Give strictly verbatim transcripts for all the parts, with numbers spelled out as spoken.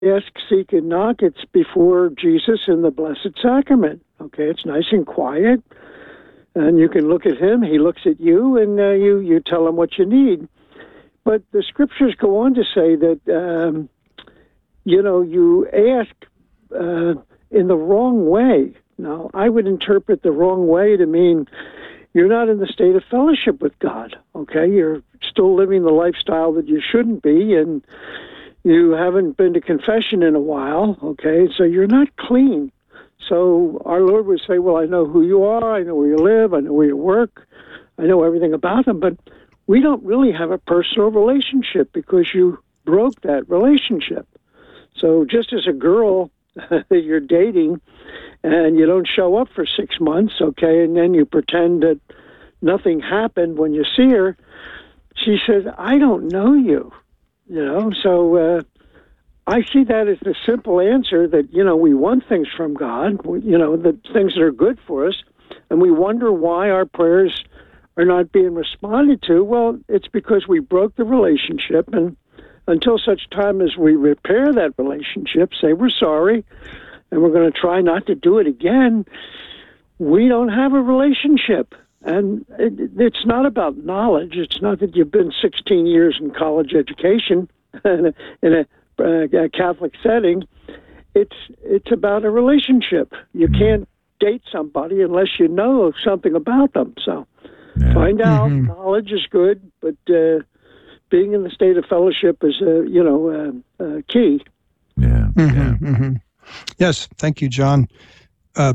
ask, seek, and knock, it's before Jesus in the Blessed Sacrament. Okay, it's nice and quiet, and you can look at him, he looks at you, and uh, you, you tell him what you need. But the scriptures go on to say that, um, you know, you ask uh, in the wrong way. Now, I would interpret the wrong way to mean you're not in the state of fellowship with God, okay? You're still living the lifestyle that you shouldn't be, and you haven't been to confession in a while, okay? So you're not clean. So our Lord would say, well, I know who you are, I know where you live, I know where you work, I know everything about them, but we don't really have a personal relationship because you broke that relationship. So just as a girl that you're dating and you don't show up for six months, okay, and then you pretend that nothing happened when you see her, she says, I don't know you, you know, so uh, I see that as the simple answer that, you know, we want things from God, you know, the things that are good for us, and we wonder why our prayers are not being responded to. Well, it's because we broke the relationship, and until such time as we repair that relationship, say we're sorry, and we're going to try not to do it again, we don't have a relationship. And it, it's not about knowledge. It's not that you've been sixteen years in college education in a, in a, a Catholic setting. It's it's about a relationship. You can't date somebody unless you know something about them. So yeah. Find out. Mm-hmm. Knowledge is good, but uh, being in the state of fellowship is, uh, you know, uh, uh, key. Yeah. Mm-hmm, yeah. mm-hmm. Yes. Thank you, John. Uh,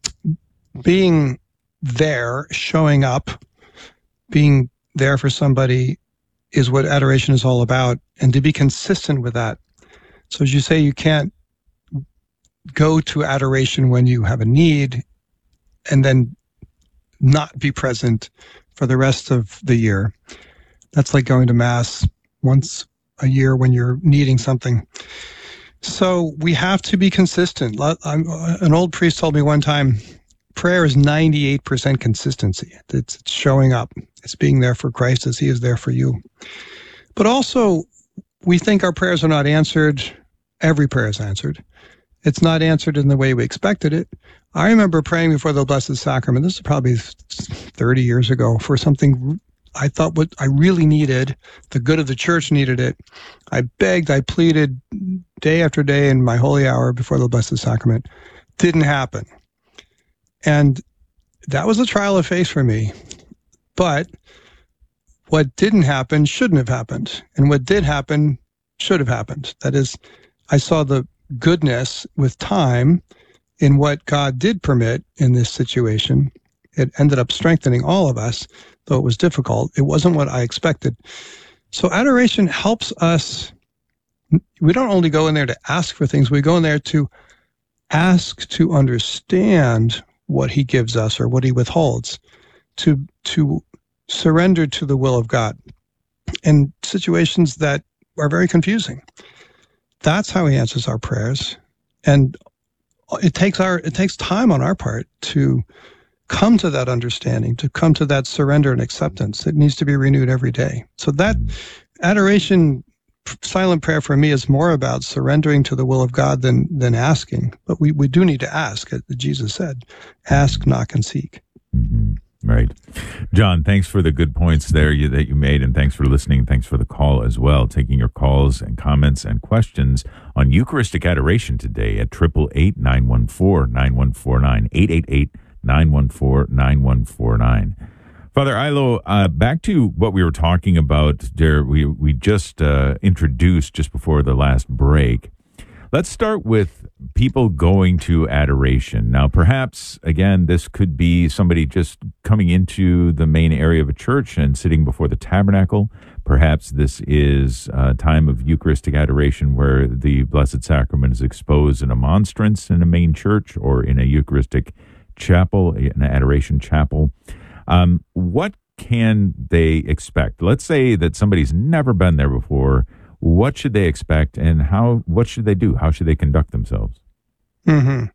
being there, showing up, being there for somebody is what adoration is all about, and to be consistent with that. So as you say, you can't go to adoration when you have a need and then not be present for the rest of the year. That's like going to Mass once a year when you're needing something. So we have to be consistent. An old priest told me one time, prayer is ninety-eight percent consistency. It's showing up. It's being there for Christ as he is there for you. But also, we think our prayers are not answered. Every prayer is answered. It's not answered in the way we expected it. I remember praying before the Blessed Sacrament, this is probably thirty years ago, for something I thought what I really needed. The good of the church needed it. I begged, I pleaded day after day in my holy hour before the Blessed Sacrament. Didn't happen. And that was a trial of faith for me. But what didn't happen shouldn't have happened. And what did happen should have happened. That is, I saw the goodness with time in what God did permit in this situation. It ended up strengthening all of us, though it was difficult. It wasn't what I expected. So adoration helps us. We don't only go in there to ask for things, we go in there to ask to understand what he gives us or what he withholds, to to surrender to the will of God in situations that are very confusing. That's how he answers our prayers. And it takes our it takes time on our part to come to that understanding, to come to that surrender and acceptance. It needs to be renewed every day. So that adoration, silent prayer for me is more about surrendering to the will of God than than asking. But we, we do need to ask, as Jesus said, ask, knock, and seek. Mm-hmm. Right. John, thanks for the good points there you, that you made, and thanks for listening. Thanks for the call as well. Taking your calls and comments and questions on Eucharistic Adoration today at eight eight eight, nine one four, nine one four nine, eight eight eight, nine one four, nine one four nine. Father Ailo, uh, back to what we were talking about there, we, we just uh, introduced just before the last break. Let's start with people going to adoration. Now, perhaps, again, this could be somebody just coming into the main area of a church and sitting before the tabernacle. Perhaps this is a time of Eucharistic adoration where the Blessed Sacrament is exposed in a monstrance in a main church or in a Eucharistic chapel, an adoration chapel. Um, what can they expect? Let's say that somebody's never been there before. What should they expect, and how? What should they do? How should they conduct themselves? Mm-hmm.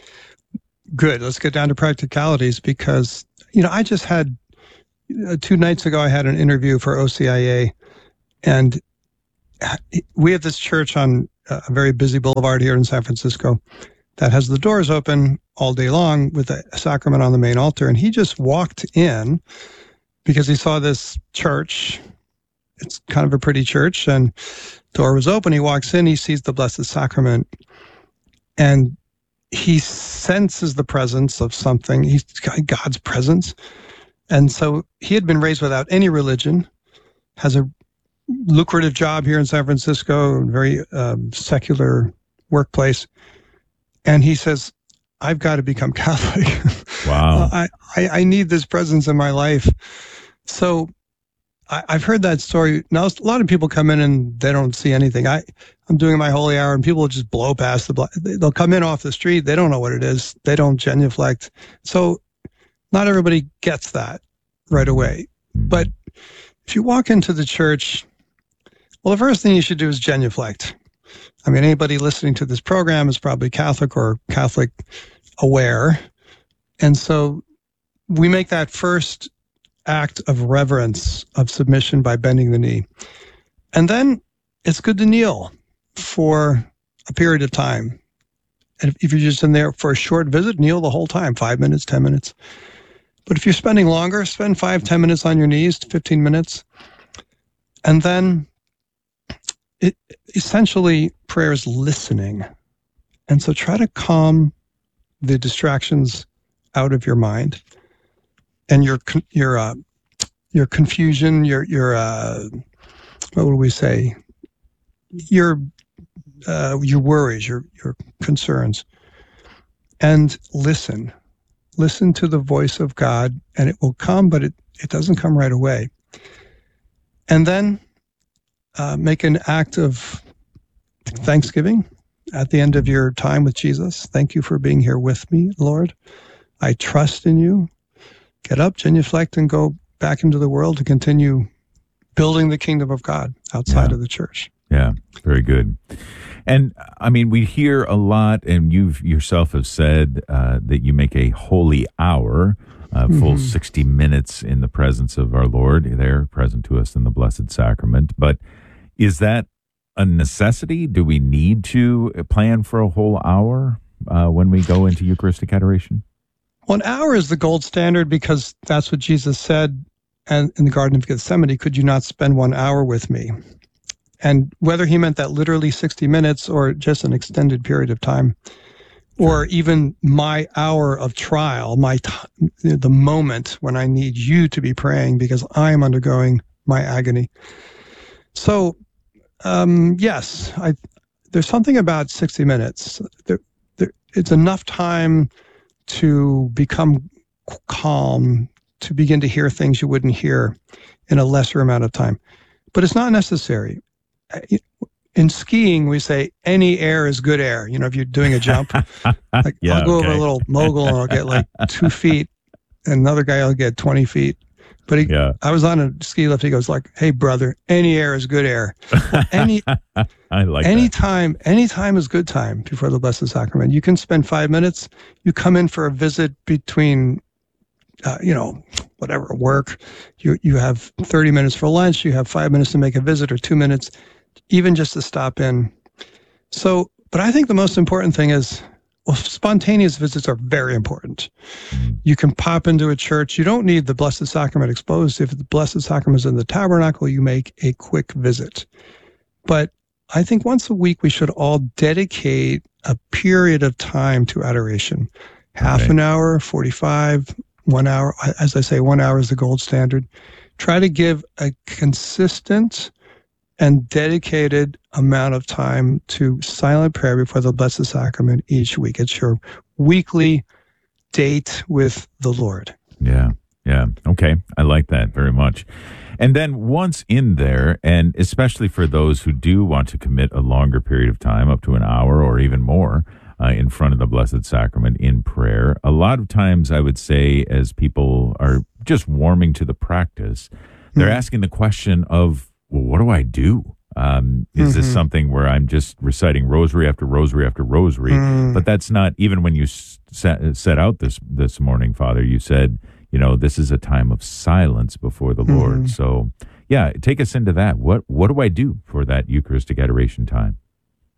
Good. Let's get down to practicalities, because, you know, I just had, uh, two nights ago, I had an interview for O C I A, and we have this church on a very busy boulevard here in San Francisco that has the doors open all day long with a sacrament on the main altar. And he just walked in because he saw this church. It's kind of a pretty church, and door was open. He walks in, he sees the Blessed Sacrament, and he senses the presence of something. He's got God's presence. And so he had been raised without any religion, has a lucrative job here in San Francisco, a very um, secular workplace. And he says, I've got to become Catholic. Wow. I, I, I need this presence in my life. So I, I've heard that story. Now, a lot of people come in and they don't see anything. I, I'm doing my holy hour and people will just blow past the block. They'll come in off the street. They don't know what it is. They don't genuflect. So not everybody gets that right away. But if you walk into the church, well, the first thing you should do is genuflect. I mean, anybody listening to this program is probably Catholic or Catholic aware. And so we make that first act of reverence, of submission by bending the knee. And then it's good to kneel for a period of time. And if you're just in there for a short visit, kneel the whole time, five minutes, ten minutes. But if you're spending longer, spend five, ten minutes on your knees, fifteen minutes. And then it essentially prayer is listening. And so try to calm the distractions out of your mind and your your uh, your confusion, your your uh, what would we say? Your uh, your worries, your your concerns, and listen. Listen to the voice of God, and it will come, but it, it doesn't come right away. And then uh, make an act of thanksgiving at the end of your time with Jesus. Thank you for being here with me, Lord. I trust in you. Get up, genuflect, and go back into the world to continue building the kingdom of God outside Yeah. of the church. Yeah, very good. And I mean, we hear a lot, and you've yourself have said uh, that you make a holy hour, uh, full Mm-hmm. sixty minutes in the presence of our Lord, there present to us in the Blessed Sacrament. But is that a necessity? Do we need to plan for a whole hour uh, when we go into Eucharistic adoration? Well, an hour is the gold standard because that's what Jesus said and in the Garden of Gethsemane, could you not spend one hour with me? And whether he meant that literally sixty minutes or just an extended period of time, or even my hour of trial, my t- the moment when I need you to be praying because I'm undergoing my agony. So, um, yes, I, there's something about sixty minutes. There, there, it's enough time to become calm, to begin to hear things you wouldn't hear in a lesser amount of time. But it's not necessary. In skiing, we say any air is good air. You know, if you're doing a jump, like Yeah, I'll go okay. over a little mogul and I'll get like two feet, and another guy will get twenty feet. But he, Yeah. I was on a ski lift. He goes like, "Hey, brother, any air is good air. Well, any I like any that. time, any time is good time before the Blessed Sacrament. You can spend five minutes. You come in for a visit between, uh, you know, whatever work. You you have thirty minutes for lunch. You have five minutes to make a visit, or two minutes, even just to stop in. So, but I think the most important thing is, well, spontaneous visits are very important. You can pop into a church. You don't need the Blessed Sacrament exposed. If the Blessed Sacrament is in the tabernacle, you make a quick visit. But I think once a week, we should all dedicate a period of time to adoration. Half Right. an hour, forty-five, one hour. As I say, one hour is the gold standard. Try to give a consistent and dedicated amount of time to silent prayer before the Blessed Sacrament each week. It's your weekly date with the Lord. Yeah, yeah. Okay, I like that very much. And then once in there, and especially for those who do want to commit a longer period of time, up to an hour or even more, uh, in front of the Blessed Sacrament in prayer, a lot of times I would say, as people are just warming to the practice, they're Mhm. asking the question of, well, what do I do? Um, is this Mhm. something where I'm just reciting rosary after rosary after rosary? Mm. But that's not, even when you s- set, set out this this morning, Father, you said, you know, this is a time of silence before the Lord. Mhm. So, yeah, take us into that. What what do I do for that Eucharistic adoration time?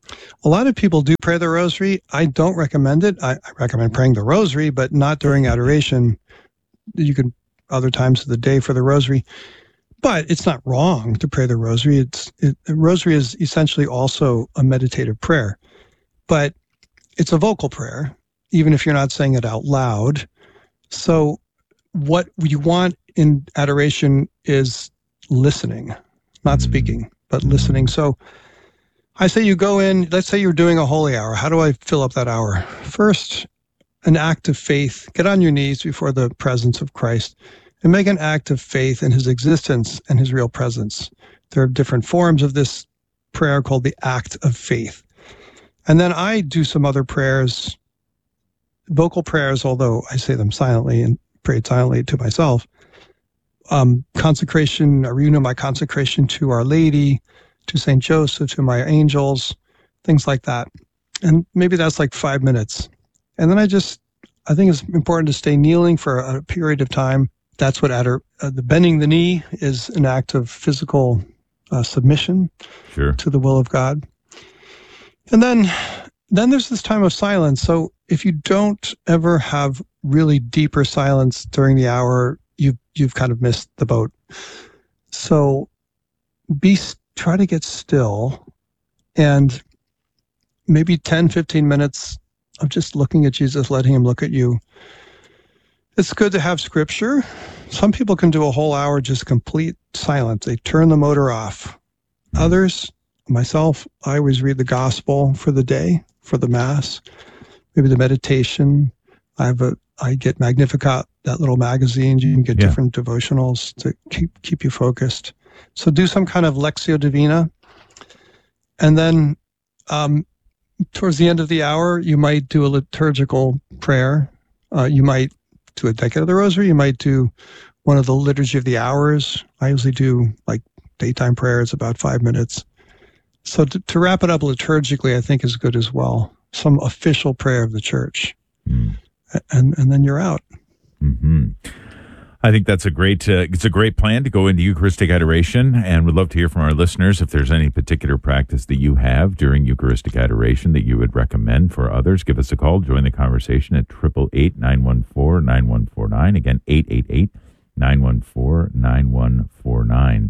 A lot of people do pray the rosary. I don't recommend it. I, I recommend praying the rosary, but not during adoration. You could other times of the day for the rosary. But it's not wrong to pray the rosary. It's it, the rosary is essentially also a meditative prayer, but it's a vocal prayer, even if you're not saying it out loud. So what you want in adoration is listening, not speaking, but listening. So I say you go in, let's say you're doing a holy hour. How do I fill up that hour? First, an act of faith. Get on your knees before the presence of Christ and make an act of faith in his existence and his real presence. There are different forms of this prayer called the act of faith. And then I do some other prayers, vocal prayers, although I say them silently and pray silently to myself. Um, consecration, I renew my consecration to Our Lady, to Saint Joseph, to my angels, things like that. And maybe that's like five minutes. And then I just, I think it's important to stay kneeling for a period of time. That's what ador- uh, the bending the knee is an act of physical uh, submission Sure. to the will of God. And then, then there's this time of silence. So if you don't ever have really deeper silence during the hour, you've, you've kind of missed the boat. So be, try to get still and maybe ten, fifteen minutes of just looking at Jesus, letting him look at you. It's good to have scripture. Some people can do a whole hour just complete silence. They turn the motor off. Others, myself, I always read the gospel for the day, for the mass, maybe the meditation. I have a, I get Magnificat, that little magazine. You can get Yeah. different devotionals to keep keep you focused. So do some kind of Lectio Divina. And then um, towards the end of the hour, you might do a liturgical prayer. Uh, you might do a decade of the Rosary. You might do one of the Liturgy of the Hours. I usually do like daytime prayers, about five minutes. So to, to wrap it up liturgically, I think is good as well. Some official prayer of the church. Mm. And and then you're out. Mm-hmm. I think that's a great, uh, it's a great plan to go into Eucharistic adoration, and we'd love to hear from our listeners if there's any particular practice that you have during Eucharistic adoration that you would recommend for others. Give us a call, join the conversation at eight eight eight, nine one four, nine one four nine. Again, eight eight eight, nine one four, nine one four nine.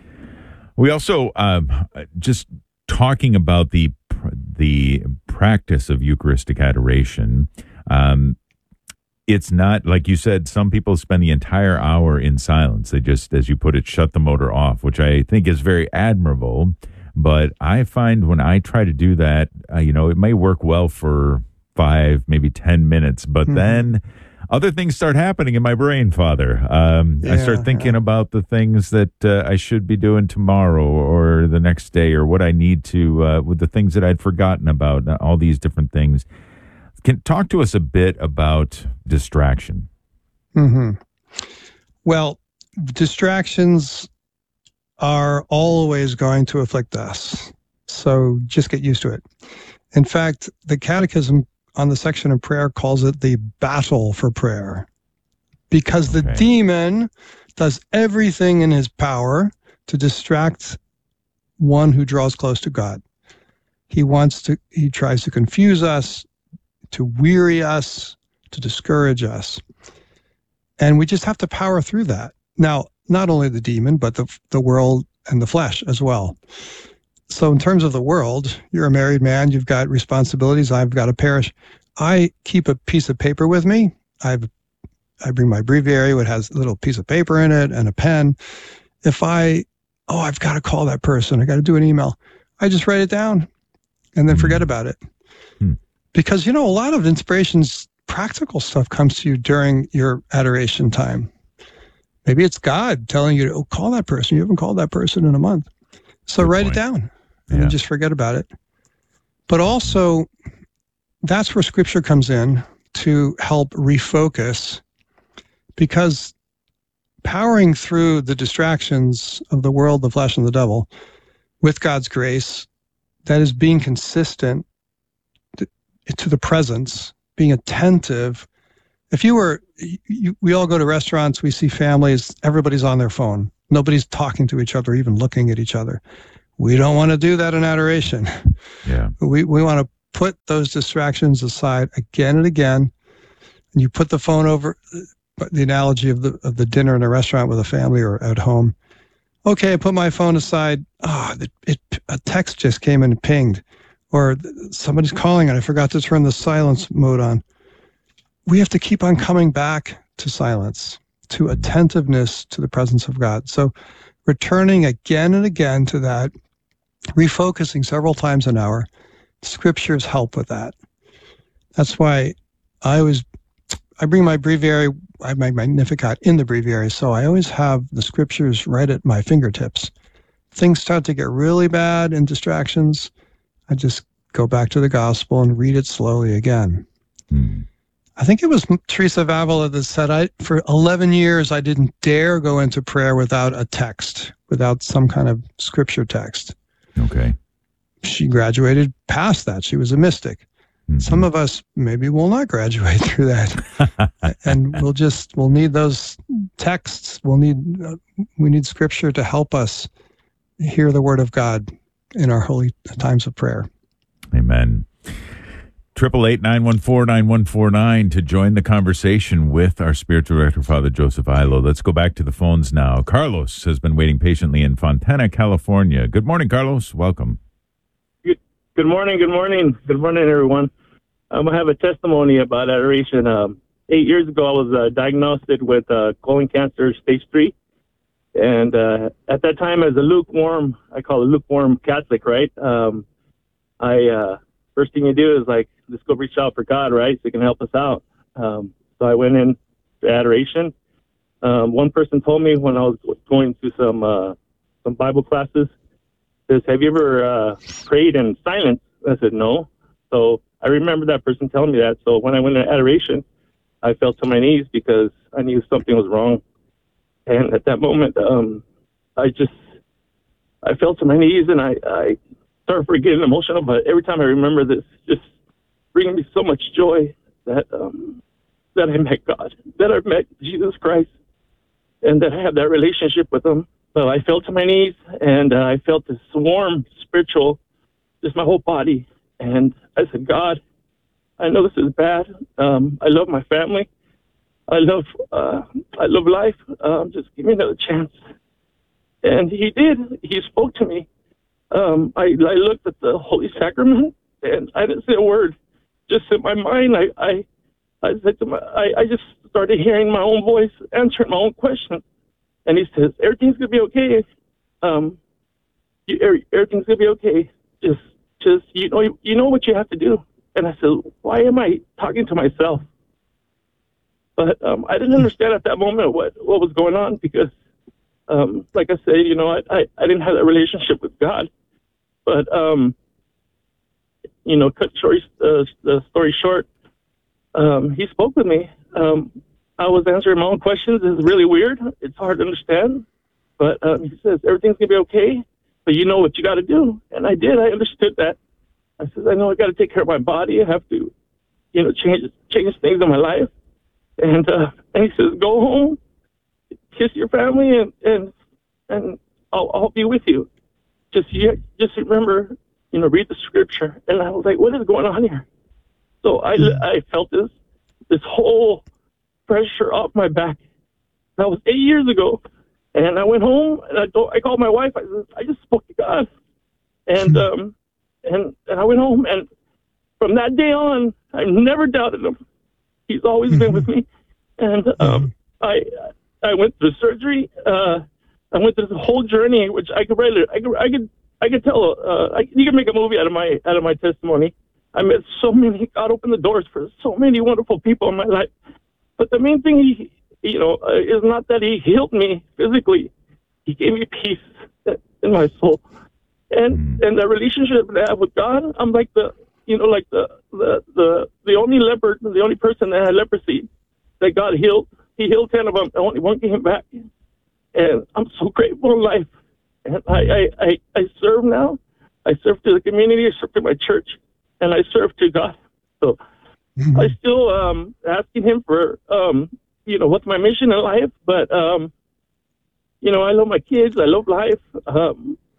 We also, um, just talking about the, the practice of Eucharistic adoration, um, it's not, like you said, some people spend the entire hour in silence. They just, as you put it, shut the motor off, which I think is very admirable. But I find when I try to do that, uh, you know, it may work well for five, maybe ten minutes, but mm-hmm. then other things start happening in my brain, Father. Um, yeah, I start thinking yeah. about the things that uh, I should be doing tomorrow or the next day, or what I need to, uh, with the things that I'd forgotten about, all these different things. Can talk to us a bit about distraction. Mm-hmm. Well, distractions are always going to afflict us. So just get used to it. In fact, the Catechism on the section of prayer calls it the battle for prayer, because okay. the demon does everything in his power to distract one who draws close to God. He wants to, he tries to confuse us, to weary us, to discourage us. And we just have to power through that. Now, not only the demon, but the the world and the flesh as well. So in terms of the world, you're a married man, you've got responsibilities, I've got a parish. I keep a piece of paper with me. I've, I bring my breviary, which has a little piece of paper in it and a pen. If I, oh, I've got to call that person, I got to do an email, I just write it down and then forget about it. Hmm. Because, you know, a lot of inspirations, practical stuff comes to you during your adoration time. Maybe it's God telling you to oh, call that person. You haven't called that person in a month. So Good write point. It down and yeah. just forget about it. But also, that's where Scripture comes in to help refocus, because powering through the distractions of the world, the flesh, and the devil with God's grace, that is being consistent to the presence, being attentive. If you were, you, we all go to restaurants, we see families, everybody's on their phone. Nobody's talking to each other, even looking at each other. We don't want to do that in adoration. Yeah. We we want to put those distractions aside again and again. And you put the phone over, the analogy of the of the dinner in a restaurant with a family or at home. Okay, I put my phone aside. Ah, oh, it, it a text just came and pinged, or somebody's calling and I forgot to turn the silence mode on. We have to keep on coming back to silence, to attentiveness to the presence of God. So returning again and again to that, refocusing several times an hour, scriptures help with that. That's why I always, I bring my breviary, I have my Magnificat in the breviary, so I always have the scriptures right at my fingertips. Things start to get really bad in distractions, I just go back to the gospel and read it slowly again. Mm. I think it was Teresa of Avila that said, I, for eleven years, I didn't dare go into prayer without a text, without some kind of scripture text. Okay. She graduated past that. She was a mystic. Mm-hmm. Some of us maybe will not graduate through that. And we'll just, we'll need those texts. We'll need, uh, we need scripture to help us hear the word of God in our holy times of prayer. Amen. Triple eight nine one four nine one four nine to join the conversation with our spiritual director, Father Joseph Illo. Let's go back to the phones now. Carlos has been waiting patiently in Fontana, California. Good morning, Carlos. Welcome. Good, good morning. Good morning. Good morning, everyone. Um, I have a testimony about adoration. Um, eight years ago, I was uh, diagnosed with uh, colon cancer, stage three, and uh, at that time, as a lukewarm, I call it lukewarm Catholic, right? Um, I uh, first thing you do is like, just go reach out for God, right? So he can help us out. Um, so I went in to adoration. Um, one person told me when I was going to some uh, some Bible classes, says, have you ever uh, prayed in silence? I said, no. So I remember that person telling me that. So when I went to adoration, I fell to my knees because I knew something was wrong. And at that moment, um, I just, I fell to my knees and I, I started getting emotional. But every time I remember this, just bringing me so much joy that um, that I met God, that I met Jesus Christ, and that I have that relationship with him. So I fell to my knees, and uh, I felt this warm spiritual, just my whole body. And I said, God, I know this is bad. Um, I love my family. I love uh, I love life. Um, just give me another chance. And he did. He spoke to me. Um, I, I looked at the Holy Sacrament, and I didn't say a word. Just in my mind, I, I, I said to my, I, I just started hearing my own voice, answering my own questions. And he says, everything's gonna be okay. Um, you, everything's gonna be okay. Just, just you know, you, you know what you have to do. And I said, why am I talking to myself? But um, I didn't understand at that moment what, what was going on because, um, like I said, you know, I, I, I didn't have that relationship with God. But um, you know, cut story, uh, the story short, um, he spoke with me. Um, I was answering my own questions. It's really weird. It's hard to understand. But um, he says, everything's going to be okay, but you know what you got to do. And I did. I understood that. I said, I know I got to take care of my body. I have to, you know, change change things in my life. And, uh, and he says, go home, kiss your family, and and, and I'll, I'll be with you. Just, just remember, you know, read the scripture. And I was like, what is going on here? So I, I felt this, this whole pressure off my back. That was eight years ago. And I went home and I told, I called my wife. I said, I just spoke to God. And, um, and, and I went home, and from that day on, I've never doubted him. He's always been with me. And, um, I, I went through surgery. Uh, I went through the whole journey, which I could write. I could, I could, I could tell. Uh, I, you could make a movie out of my, out of my testimony. I met so many. God opened the doors for so many wonderful people in my life. But the main thing, he, you know, uh, is not that he healed me physically. He gave me peace in my soul, and and the relationship that I have with God. I'm like the, you know, like the the the the only leper, the only person that had leprosy that God healed. He healed ten of them. Only one came back. And I'm so grateful in life. And I, I, I, I serve now. I serve to the community. I serve to my church. And I serve to God. So mm-hmm. I still um asking him for, um you know, what's my mission in life. But, um you know, I love my kids. I love life. Um,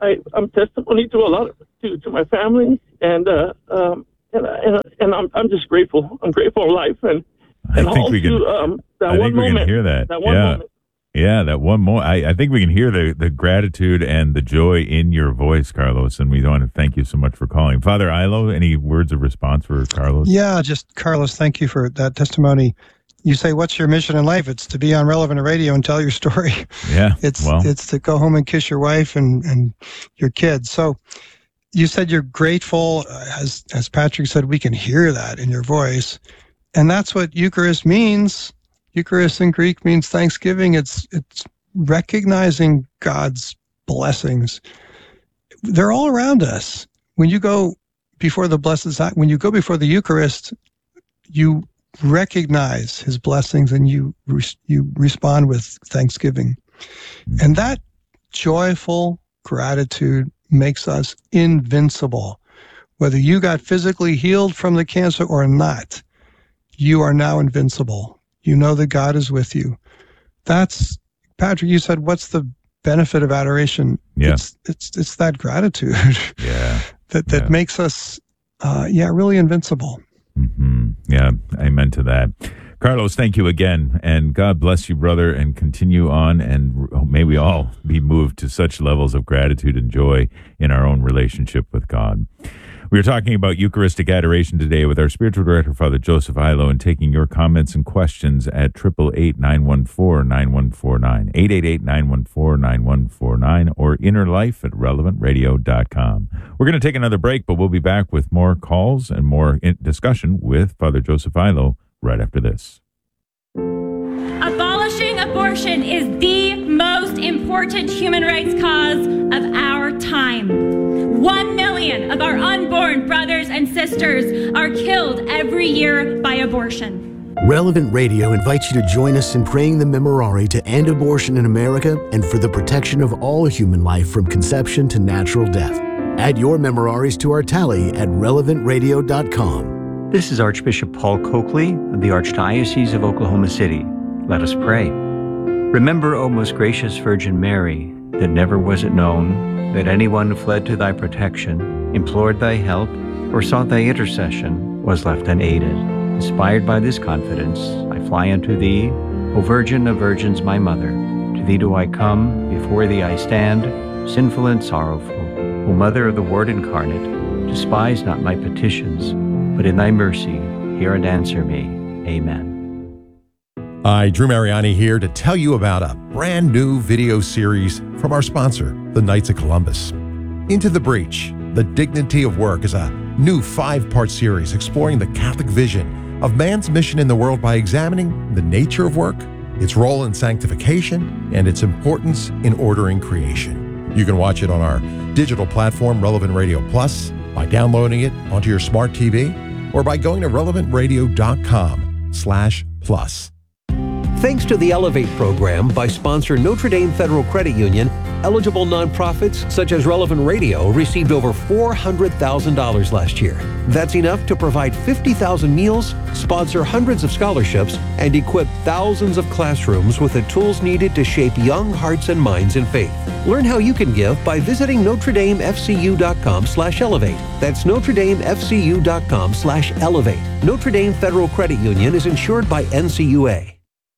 I, I'm testimony to a lot of to, to my family, and uh, um, and and, and I'm I'm just grateful. I'm grateful for life, and and I think also we can. um, that I one think we moment, can hear that. that one yeah. moment. Yeah, that one more. I, I think we can hear the, the gratitude and the joy in your voice, Carlos, and we want to thank you so much for calling. Father Ilo, any words of response for Carlos? Yeah, just Carlos, thank you for that testimony. You say, what's your mission in life? It's to be on Relevant Radio and tell your story. Yeah, It's well. it's to go home and kiss your wife and, and your kids. So you said you're grateful. As, as Patrick said, we can hear that in your voice. And that's what Eucharist means. Eucharist in Greek means thanksgiving. It's it's recognizing God's blessings. They're all around us. When you go before the Blessed Sac- when you go before the Eucharist, you recognize His blessings and you re- you respond with thanksgiving, and that joyful gratitude makes us invincible. Whether you got physically healed from the cancer or not, you are now invincible. You know that God is with you. That's, Patrick, you said, what's the benefit of adoration? Yeah. It's, it's, it's that gratitude Yeah. that, that yeah. makes us, uh, yeah, really invincible. Mm-hmm. Yeah, amen to that. Carlos, thank you again, and God bless you, brother, and continue on, and may we all be moved to such levels of gratitude and joy in our own relationship with God. We are talking about Eucharistic adoration today with our spiritual director, Father Joseph Ilo, and taking your comments and questions at eight eight eight, nine one four, nine one four nine, eight eight eight, nine one four, nine one four nine, or inner life at relevant radio dot com. We're going to take another break, but we'll be back with more calls and more discussion with Father Joseph Ilo right after this. Abolishing abortion is the most important human rights cause of our time. One million of our unborn brothers and sisters are killed every year by abortion. Relevant Radio invites you to join us in praying the Memorare to end abortion in America and for the protection of all human life from conception to natural death. Add your Memoraries to our tally at relevant radio dot com. This is Archbishop Paul Coakley of the Archdiocese of Oklahoma City. Let us pray. Remember, O most gracious Virgin Mary, that never was it known that anyone fled to thy protection, implored thy help, or sought thy intercession was left unaided. Inspired by this confidence, I fly unto thee, O Virgin of Virgins, my Mother. To thee do I come, before thee I stand, sinful and sorrowful. O Mother of the Word incarnate, despise not my petitions, but in thy mercy hear and answer me. Amen. Hi, Drew Mariani here to tell you about a brand new video series from our sponsor, the Knights of Columbus. Into the Breach, The Dignity of Work is a new five-part series exploring the Catholic vision of man's mission in the world by examining the nature of work, its role in sanctification, and its importance in ordering creation. You can watch it on our digital platform, Relevant Radio Plus, by downloading it onto your smart T V, or by going to relevant radio dot com slash plus. Thanks to the Elevate program by sponsor Notre Dame Federal Credit Union, eligible nonprofits such as Relevant Radio received over four hundred thousand dollars last year. That's enough to provide fifty thousand meals, sponsor hundreds of scholarships, and equip thousands of classrooms with the tools needed to shape young hearts and minds in faith. Learn how you can give by visiting notre dame f c u dot com slash elevate. That's notre dame f c u dot com slash elevate. Notre Dame Federal Credit Union is insured by N C U A.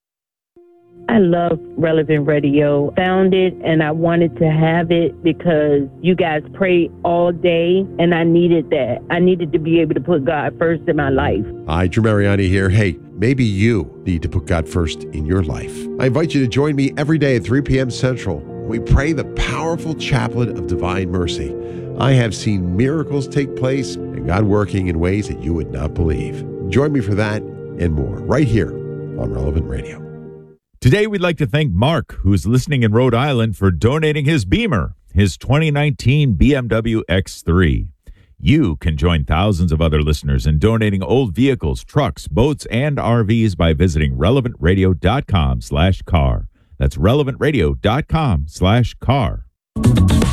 I love Relevant Radio. Found it and I wanted to have it because you guys pray all day and I needed that. I needed to be able to put God first in my life. Hi, Drew Mariani here. Hey, maybe you need to put God first in your life. I invite you to join me every day at three p.m. Central. We pray the powerful chaplet of divine mercy. I have seen miracles take place and God working in ways that you would not believe. Join me for that and more right here on Relevant Radio. Today, we'd like to thank Mark, who's listening in Rhode Island, for donating his Beamer, his twenty nineteen B M W X three. You can join thousands of other listeners in donating old vehicles, trucks, boats, and R Vs by visiting relevant radio dot com slash car. That's relevant radio dot com slash car.